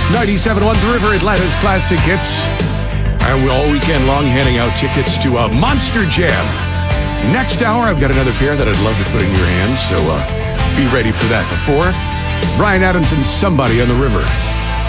97.1 The River, Atlanta's classic hits. And we're all weekend long handing out tickets to a Monster Jam. Next hour, I've got another pair that I'd love to put in your hands, so be ready for that. Before, Brian Adams and Somebody on the River.